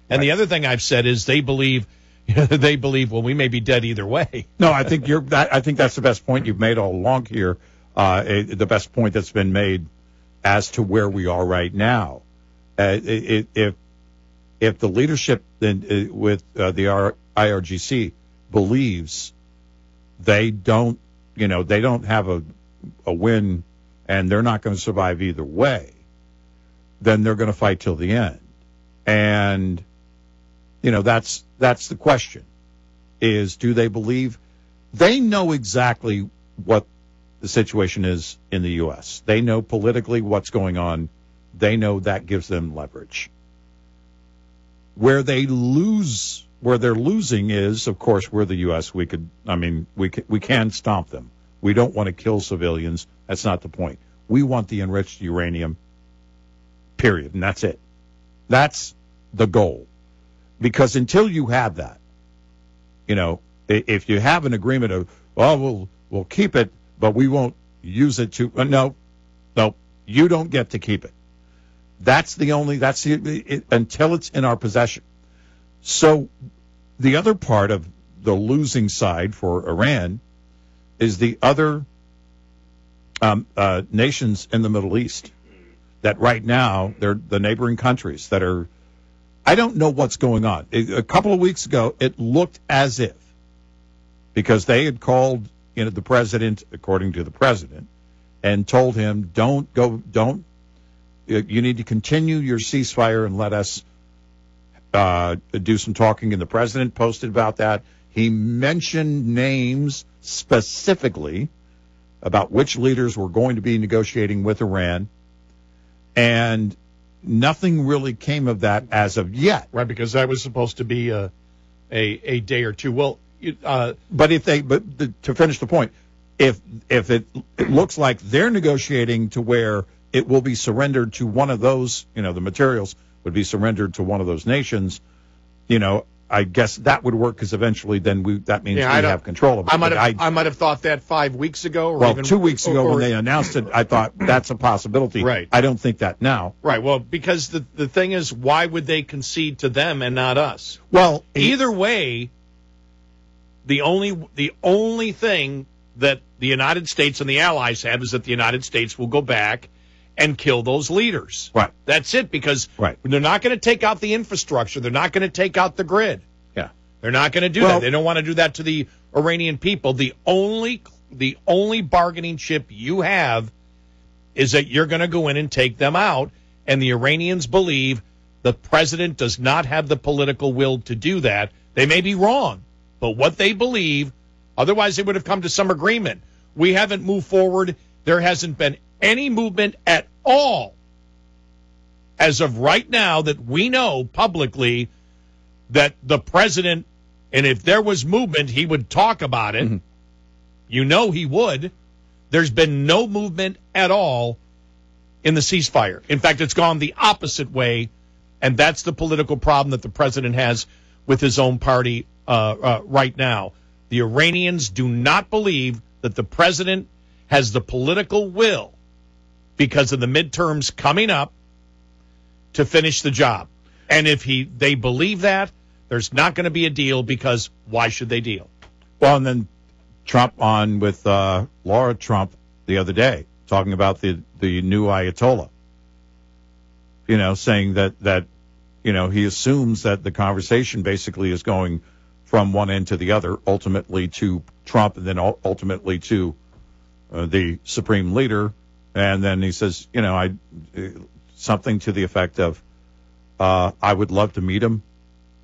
And the other thing I've said is they believe, well, we may be dead either way. No, I think I think that's the best point you've made all along here. The best point that's been made as to where we are right now. If the leadership with the IRGC believes they don't have a win and they're not going to survive either way, then they're going to fight till the end. And that's the question: is do they believe they know exactly what the situation is in the U.S.? They know politically what's going on. They know that gives them leverage. Where they're losing is, of course, we're the U.S. We can stomp them. We don't want to kill civilians. That's not the point. We want the enriched uranium, period, and that's it. That's the goal. Because until you have that, if you have an agreement of, well, we'll keep it, but we won't use it to, no, you don't get to keep it. Until it's in our possession. So the other part of the losing side for Iran is the other nations in the Middle East that right now, they're the neighboring countries that are, I don't know what's going on. A couple of weeks ago, it looked as if, because they had called the president, according to the president, and told him, you need to continue your ceasefire and let us do some talking. And the president posted about that. He mentioned names specifically about which leaders were going to be negotiating with Iran. And nothing really came of that as of yet. Right, because that was supposed to be a day or two. Well, to finish the point, if it looks like they're negotiating to where it will be surrendered to one of those, the materials would be surrendered to one of those nations, I guess that would work because eventually then that means we have control of it. I might have thought that 5 weeks ago. Or even 2 weeks ago when they announced it, I thought that's a possibility. Right. I don't think that now. Right. Well, because the thing is, why would they concede to them and not us? Well, either way, the only thing that the United States and the Allies have is that the United States will go back and kill those leaders. Right. That's it, because they're not going to take out the infrastructure. They're not going to take out the grid. Yeah. They're not going to do that. They don't want to do that to the Iranian people. The only bargaining chip you have is that you're going to go in and take them out, and the Iranians believe the president does not have the political will to do that. They may be wrong, but what they believe, otherwise they would have come to some agreement. We haven't moved forward. There hasn't been any movement at all as of right now that we know publicly that the president, and if there was movement, he would talk about it. Mm-hmm. He would. There's been no movement at all in the ceasefire. In fact, it's gone the opposite way, and that's the political problem that the president has with his own party right now. The Iranians do not believe that the president has the political will, because of the midterms coming up, to finish the job. And if they believe that, there's not going to be a deal, because why should they deal? Well, and then Trump on with Laura Trump the other day, talking about the new Ayatollah, saying that he assumes that the conversation basically is going from one end to the other, ultimately to Trump, and then ultimately to the supreme leader. And then he says, something to the effect of, I would love to meet him,